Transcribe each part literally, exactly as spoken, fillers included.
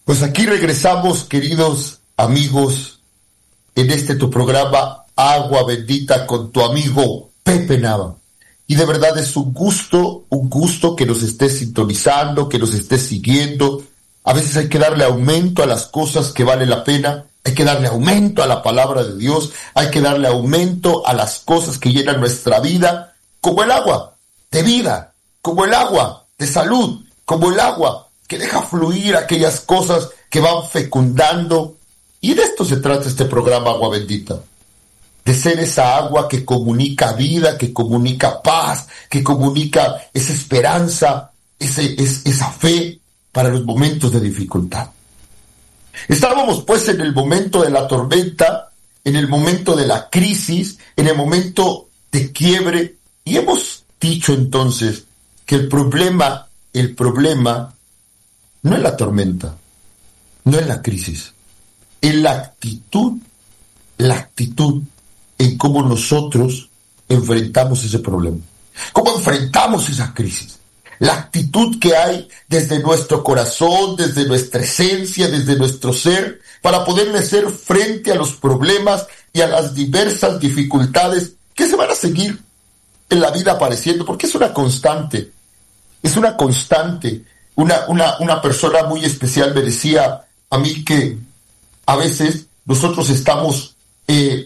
Pues aquí regresamos, queridos amigos, en este tu programa Agua Bendita con tu amigo Pepe Nava. Y de verdad es un gusto, un gusto que nos estés sintonizando, que nos estés siguiendo. A veces hay que darle aumento a las cosas que vale la pena, hay que darle aumento a la palabra de Dios, hay que darle aumento a las cosas que llenan nuestra vida, como el agua de vida, como el agua de salud, como el agua que deja fluir aquellas cosas que van fecundando. Y de esto se trata este programa Agua Bendita, de ser esa agua que comunica vida, que comunica paz, que comunica esa esperanza, ese, es, esa fe para los momentos de dificultad. Estábamos pues en el momento de la tormenta, en el momento de la crisis, en el momento de quiebre, y hemos dicho entonces que el problema, el problema no es la tormenta, no es la crisis, es la actitud, la actitud en cómo nosotros enfrentamos ese problema, cómo enfrentamos esa crisis, la actitud que hay desde nuestro corazón, desde nuestra esencia, desde nuestro ser, para poder hacer frente a los problemas y a las diversas dificultades que se van a seguir en la vida apareciendo, porque es una constante, es una constante. Una, una, una persona muy especial me decía a mí que a veces nosotros estamos, eh,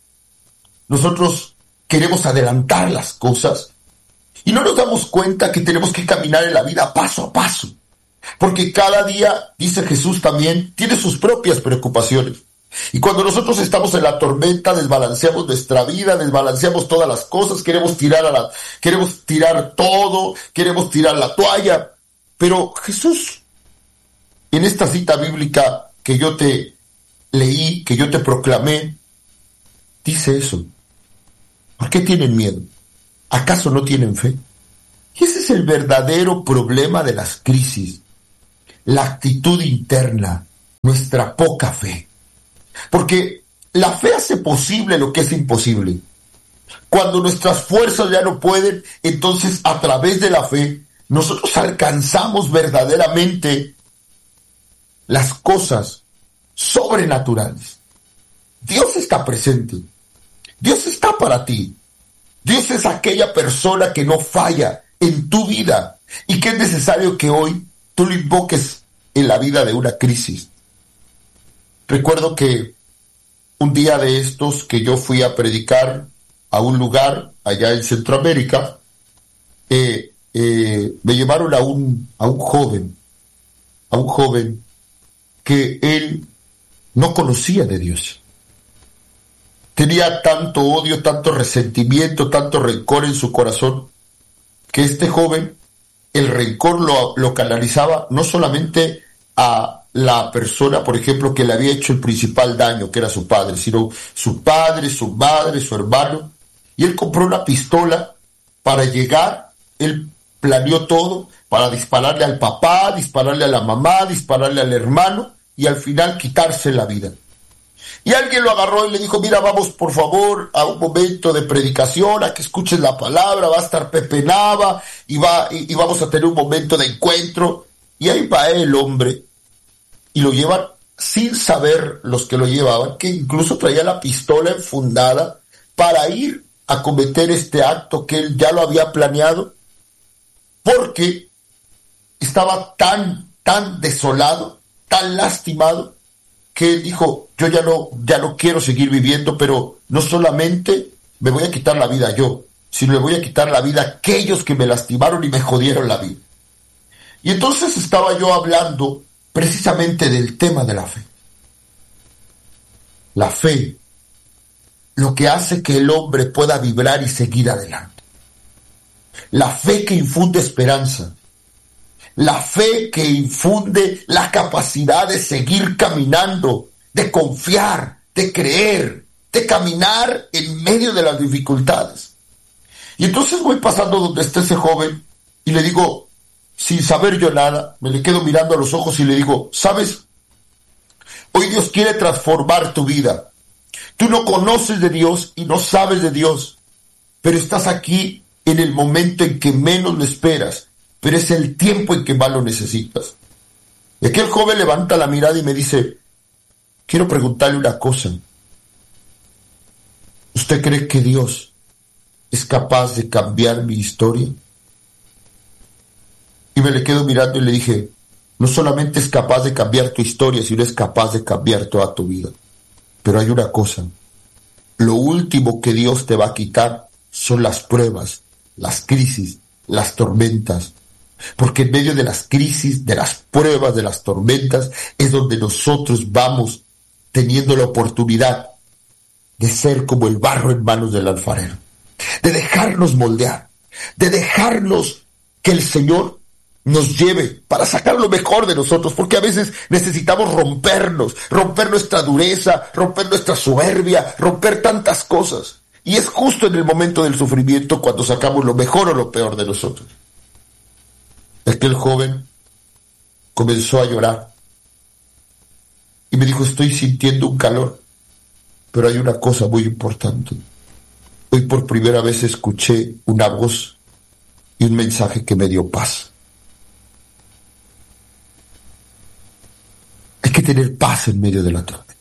nosotros queremos adelantar las cosas y no nos damos cuenta que tenemos que caminar en la vida paso a paso, porque cada día, dice Jesús también, tiene sus propias preocupaciones. Y cuando nosotros estamos en la tormenta, desbalanceamos nuestra vida, desbalanceamos todas las cosas, queremos tirar a la, queremos tirar todo, queremos tirar la toalla. Pero Jesús, en esta cita bíblica que yo te leí, que yo te proclamé, dice eso. ¿Por qué tienen miedo? ¿Acaso no tienen fe? Y ese es el verdadero problema de las crisis, la actitud interna, nuestra poca fe. Porque la fe hace posible lo que es imposible. Cuando nuestras fuerzas ya no pueden, entonces a través de la fe, nosotros alcanzamos verdaderamente las cosas sobrenaturales. Dios está presente. Dios está para ti. Dios es aquella persona que no falla en tu vida y que es necesario que hoy tú lo invoques en la vida de una crisis. Recuerdo que un día de estos que yo fui a predicar a un lugar allá en Centroamérica, eh, eh, me llevaron a un, a un joven, a un joven que él no conocía de Dios. Tenía tanto odio, tanto resentimiento, tanto rencor en su corazón, que este joven, el rencor lo, lo canalizaba no solamente a la persona, por ejemplo, que le había hecho el principal daño, que era su padre, sino su padre, su madre, su hermano. Y él compró una pistola para llegar, él planeó todo para dispararle al papá, dispararle a la mamá, dispararle al hermano y al final quitarse la vida. Y alguien lo agarró y le dijo, mira, vamos por favor a un momento de predicación, a que escuches la palabra, va a estar Pepe Nava y, va, y, y vamos a tener un momento de encuentro. Y ahí va el hombre y lo llevan sin saber los que lo llevaban, que incluso traía la pistola enfundada para ir a cometer este acto que él ya lo había planeado, porque estaba tan, tan desolado, tan lastimado, que él dijo, yo ya no, ya no quiero seguir viviendo, pero no solamente me voy a quitar la vida yo, sino le voy a quitar la vida a aquellos que me lastimaron y me jodieron la vida. Y entonces estaba yo hablando precisamente del tema de la fe. La fe, lo que hace que el hombre pueda vibrar y seguir adelante. La fe que infunde esperanza. La fe que infunde la capacidad de seguir caminando, de confiar, de creer, de caminar en medio de las dificultades. Y entonces voy pasando donde está ese joven y le digo, sin saber yo nada, me le quedo mirando a los ojos y le digo, ¿sabes? Hoy Dios quiere transformar tu vida. Tú no conoces de Dios y no sabes de Dios, pero estás aquí en el momento en que menos lo esperas, pero es el tiempo en que más lo necesitas. Y aquel joven levanta la mirada y me dice, quiero preguntarle una cosa. ¿Usted cree que Dios es capaz de cambiar mi historia? Y me le quedo mirando y le dije, no solamente es capaz de cambiar tu historia, sino es capaz de cambiar toda tu vida. Pero hay una cosa, lo último que Dios te va a quitar son las pruebas, las crisis, las tormentas. Porque en medio de las crisis, de las pruebas, de las tormentas, es donde nosotros vamos teniendo la oportunidad de ser como el barro en manos del alfarero, de dejarnos moldear, de dejarnos que el Señor nos lleve para sacar lo mejor de nosotros, porque a veces necesitamos rompernos, romper nuestra dureza, romper nuestra soberbia, romper tantas cosas. Y es justo en el momento del sufrimiento cuando sacamos lo mejor o lo peor de nosotros. Aquel joven comenzó a llorar y me dijo, estoy sintiendo un calor, pero hay una cosa muy importante. Hoy por primera vez escuché una voz y un mensaje que me dio paz. Hay que tener paz en medio de la tormenta.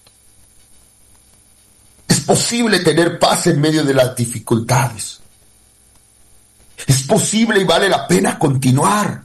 Es posible tener paz en medio de las dificultades. Es posible y vale la pena continuar.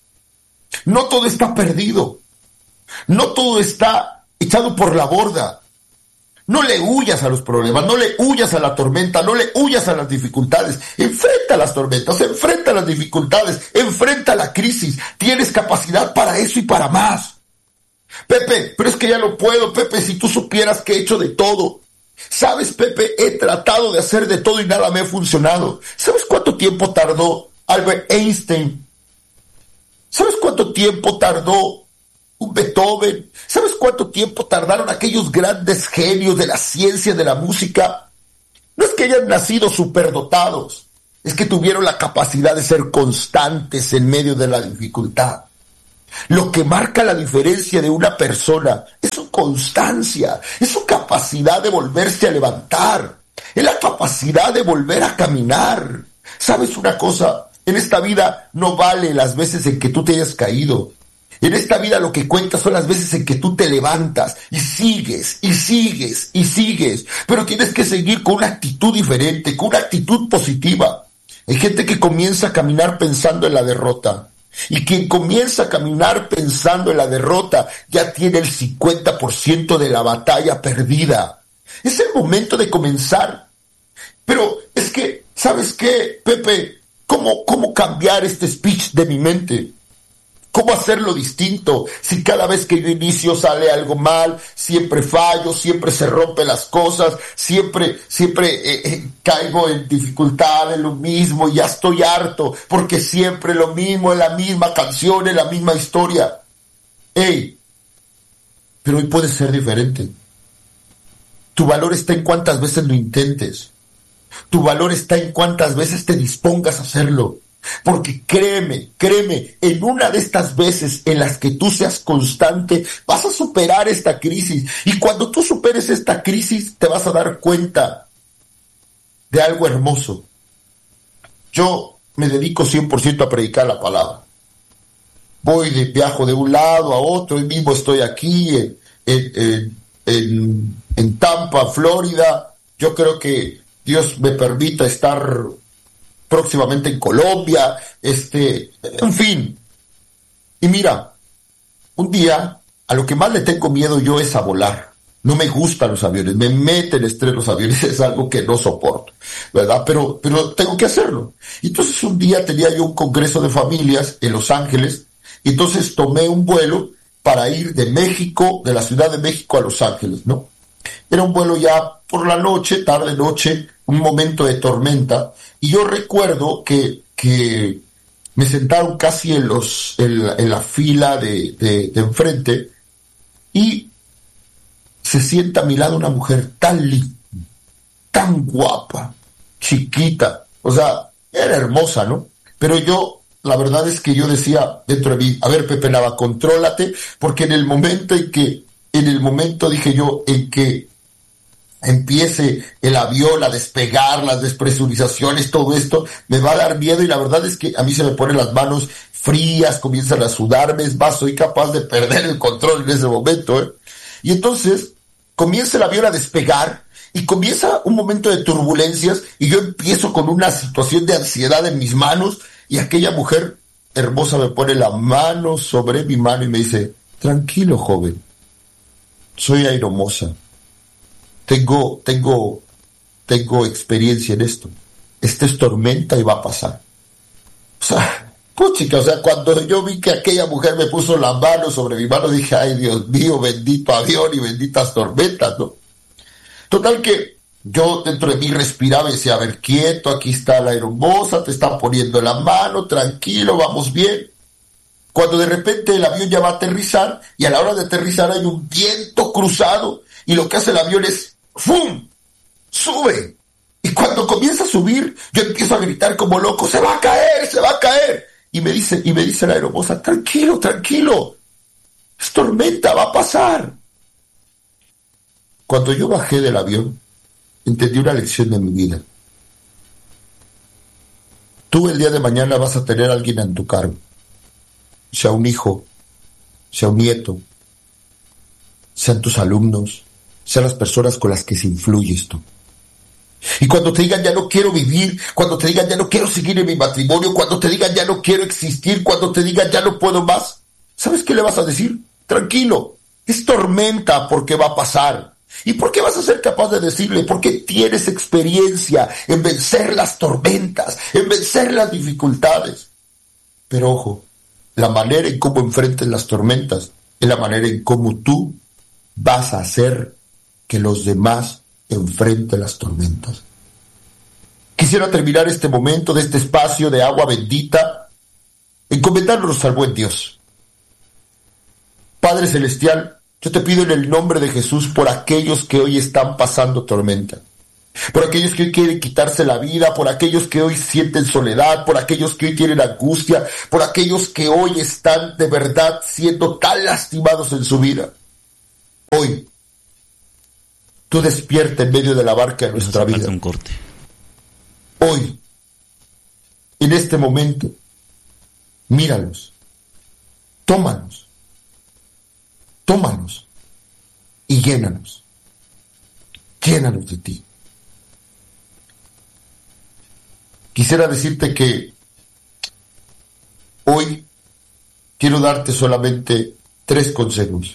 No todo está perdido. No todo está echado por la borda. No le huyas a los problemas, no le huyas a la tormenta, no le huyas a las dificultades. Enfrenta las tormentas, enfrenta las dificultades, enfrenta la crisis. Tienes capacidad para eso y para más. Pepe, pero es que ya no puedo, Pepe, si tú supieras que he hecho de todo. ¿Sabes, Pepe? He tratado de hacer de todo y nada me ha funcionado. ¿Sabes cuánto tiempo tardó Albert Einstein? ¿Sabes cuánto tiempo tardó un Beethoven? ¿Sabes cuánto tiempo tardaron aquellos grandes genios de la ciencia, de la música? No es que hayan nacido superdotados, es que tuvieron la capacidad de ser constantes en medio de la dificultad. Lo que marca la diferencia de una persona es su constancia, es su capacidad de volverse a levantar, es la capacidad de volver a caminar. ¿Sabes una cosa? En esta vida no vale las veces en que tú te hayas caído. En esta vida lo que cuenta son las veces en que tú te levantas y sigues, y sigues, y sigues. Pero tienes que seguir con una actitud diferente, con una actitud positiva. Hay gente que comienza a caminar pensando en la derrota. Y quien comienza a caminar pensando en la derrota ya tiene el cincuenta por ciento de la batalla perdida. Es el momento de comenzar. Pero es que, ¿sabes qué, Pepe? ¿Cómo, cómo cambiar este speech de mi mente? ¿Cómo hacerlo distinto? Si cada vez que yo inicio sale algo mal, siempre fallo, siempre se rompen las cosas, siempre, siempre eh, eh, caigo en dificultad, en lo mismo, y ya estoy harto, porque siempre lo mismo, en la misma canción, en la misma historia. ¡Ey! Pero hoy puede ser diferente. Tu valor está en cuántas veces lo intentes. Tu valor está en cuántas veces te dispongas a hacerlo. Porque créeme, créeme, en una de estas veces en las que tú seas constante, vas a superar esta crisis. Y cuando tú superes esta crisis, te vas a dar cuenta de algo hermoso. Yo me dedico cien por ciento a predicar la palabra. Voy de viajo de un lado a otro, hoy mismo estoy aquí en, en, en, en Tampa, Florida. Yo creo que Dios me permita estar próximamente en Colombia, este, en fin. Y mira, un día, a lo que más le tengo miedo yo es a volar. No me gustan los aviones, me meten estrés los aviones, es algo que no soporto, ¿verdad? Pero, pero tengo que hacerlo. Entonces un día tenía yo un congreso de familias en Los Ángeles, y entonces tomé un vuelo para ir de México, de la Ciudad de México a Los Ángeles, ¿no? Era un vuelo ya por la noche, tarde noche, un momento de tormenta, y yo recuerdo que, que me sentaron casi en, los, en, la, en la fila de, de, de enfrente, y se sienta a mi lado una mujer tan linda, tan guapa, chiquita, o sea, era hermosa, ¿no? Pero yo, la verdad es que yo decía dentro de mí, a ver, Pepe Nava, contrólate, porque en el momento en que, en el momento dije yo, en que empiece el avión a despegar, las despresurizaciones, todo esto, me va a dar miedo y la verdad es que a mí se me ponen las manos frías, comienzan a sudarme, es más, soy capaz de perder el control en ese momento, ¿eh? Y entonces comienza el avión a despegar y comienza un momento de turbulencias y yo empiezo con una situación de ansiedad en mis manos y aquella mujer hermosa me pone la mano sobre mi mano y me dice, tranquilo, joven, soy aeromoza. Tengo, tengo, tengo experiencia en esto. Esta es tormenta y va a pasar. O sea, puchica, o sea, cuando yo vi que aquella mujer me puso la mano sobre mi mano, dije, ay, Dios mío, bendito avión y benditas tormentas, ¿no? Total que yo dentro de mí respiraba y decía, a ver, quieto, aquí está la aeromoza, te están poniendo la mano, tranquilo, vamos bien. Cuando de repente el avión ya va a aterrizar y a la hora de aterrizar hay un viento cruzado y lo que hace el avión es ¡fum! ¡Sube! Y cuando comienza a subir, yo empiezo a gritar como loco, ¡se va a caer! ¡Se va a caer! Y me dice, y me dice la aeromoza, tranquilo, tranquilo, es tormenta, va a pasar. Cuando yo bajé del avión, entendí una lección de mi vida. Tú el día de mañana vas a tener a alguien en tu cargo, sea un hijo, sea un nieto, sean tus alumnos, sean las personas con las que se influyes tú. Y cuando te digan ya no quiero vivir, cuando te digan ya no quiero seguir en mi matrimonio, cuando te digan ya no quiero existir, cuando te digan ya no puedo más, ¿sabes qué le vas a decir? Tranquilo, es tormenta porque va a pasar. ¿Y por qué vas a ser capaz de decirle? Porque tienes experiencia en vencer las tormentas, en vencer las dificultades. Pero ojo, la manera en cómo enfrentes las tormentas es la manera en cómo tú vas a hacer que los demás enfrenten las tormentas. Quisiera terminar este momento de este espacio de agua bendita encomendándonos al buen Dios. Padre Celestial, yo te pido en el nombre de Jesús por aquellos que hoy están pasando tormenta, por aquellos que hoy quieren quitarse la vida, por aquellos que hoy sienten soledad, por aquellos que hoy tienen angustia, por aquellos que hoy están de verdad siendo tan lastimados en su vida. Hoy, tú despierta en medio de la barca de nuestra vida. Un corte. Hoy, en este momento, míralos, tómalos, tómalos y llénanos, llénanos de ti. Quisiera decirte que hoy quiero darte solamente tres consejos.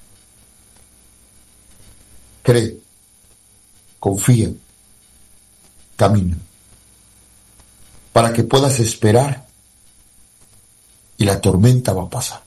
Cree, confía, camina, para que puedas esperar y la tormenta va a pasar.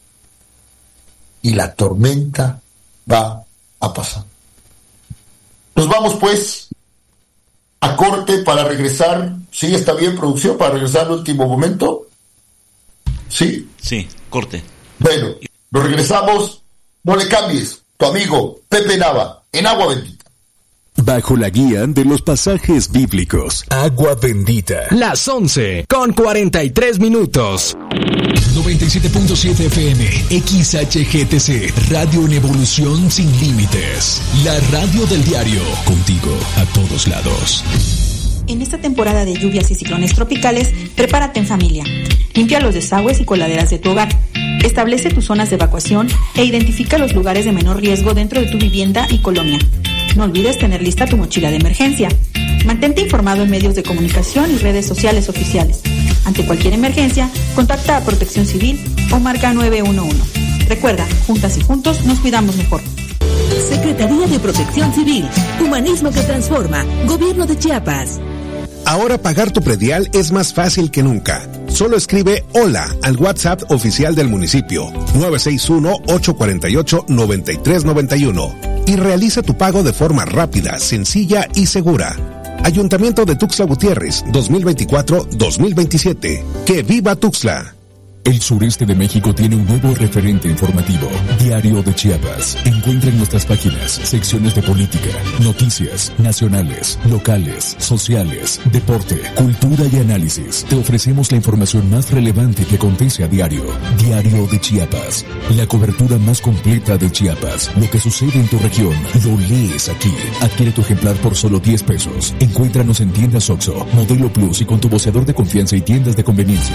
Y la tormenta va a pasar. Nos vamos pues a corte para regresar. ¿Sí está bien, producción? Para regresar al último momento. ¿Sí? Sí, corte. Bueno, nos regresamos. No le cambies. Tu amigo Pepe Nava, en Agua Bendita. Bajo la guía de los pasajes bíblicos. Agua Bendita. Las once con cuarenta y tres minutos. noventa y siete punto siete F M, X H G T C, Radio en Evolución Sin Límites. La radio del diario, contigo a todos lados. En esta temporada de lluvias y ciclones tropicales, prepárate en familia. Limpia los desagües y coladeras de tu hogar. Establece tus zonas de evacuación e identifica los lugares de menor riesgo dentro de tu vivienda y colonia. No olvides tener lista tu mochila de emergencia. Mantente informado en medios de comunicación y redes sociales oficiales. Ante cualquier emergencia, contacta a Protección Civil o marca nueve uno uno. Recuerda, juntas y juntos nos cuidamos mejor. Secretaría de Protección Civil, Humanismo que Transforma, Gobierno de Chiapas. Ahora pagar tu predial es más fácil que nunca. Solo escribe hola al WhatsApp oficial del municipio nueve seis uno, ocho cuatro ocho, nueve tres nueve uno y realiza tu pago de forma rápida, sencilla y segura. Ayuntamiento de Tuxtla Gutiérrez, dos mil veinticuatro a dos mil veintisiete. ¡Que viva Tuxtla! El sureste de México tiene un nuevo referente informativo, Diario de Chiapas. Encuentra en nuestras páginas secciones de política, noticias nacionales, locales, sociales, deporte, cultura y análisis. Te ofrecemos la información más relevante que acontece a diario. Diario de Chiapas, la cobertura más completa de Chiapas. Lo que sucede en tu región, lo lees aquí. Adquiere tu ejemplar por solo diez pesos. Encuéntranos en tiendas Oxxo, Modelo Plus y con tu voceador de confianza y tiendas de conveniencia.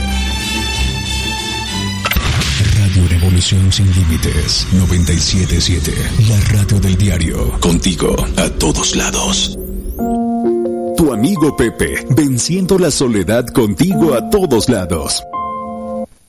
Radio Revolución Sin Límites noventa y siete punto siete, la radio del diario, contigo a todos lados. Tu amigo Pepe, venciendo la soledad contigo a todos lados.